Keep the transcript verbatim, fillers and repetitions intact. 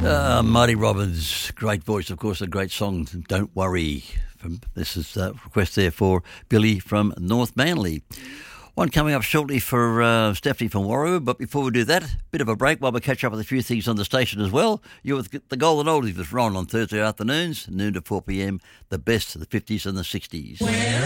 Uh, Marty Robbins, great voice, of course, a great song, Don't Worry. From, this is a request there for Billy from North Manly. One coming up shortly for uh, Stephanie from Warroo, but before we do that, bit of a break while we catch up with a few things on the station as well. You're with the Golden Oldies with Ron on Thursday afternoons, noon to four p.m, the best of the fifties and the sixties. Where